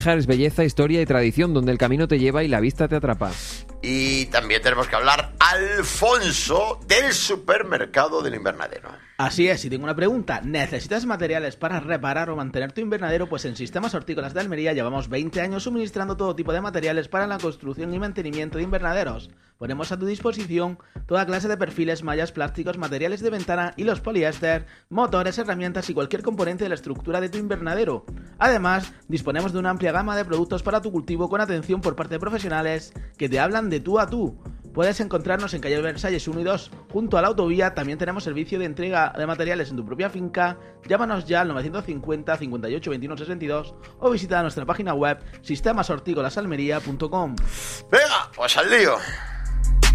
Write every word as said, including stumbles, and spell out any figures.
Béjar es belleza, historia y tradición, donde el camino te lleva y la vista te atrapa. Y también tenemos que hablar, Alfonso, del supermercado del invernadero. Así es, y tengo una pregunta. ¿Necesitas materiales para reparar o mantener tu invernadero? Pues en Sistemas Hortícolas de Almería llevamos veinte años suministrando todo tipo de materiales para la construcción y mantenimiento de invernaderos. Ponemos a tu disposición toda clase de perfiles, mallas, plásticos, materiales de ventana, hilos poliéster, motores, herramientas y cualquier componente de la estructura de tu invernadero. Además, disponemos de una amplia gama de productos para tu cultivo con atención por parte de profesionales que te hablan de tú a tú. Puedes encontrarnos en calle Versalles uno y dos, junto a la autovía. También tenemos servicio de entrega de materiales en tu propia finca. Llámanos ya al novecientos cincuenta, cincuenta y ocho, veintiuno, sesenta y dos o visita nuestra página web sistemas hortícolas almería punto com. Venga, pues al lío.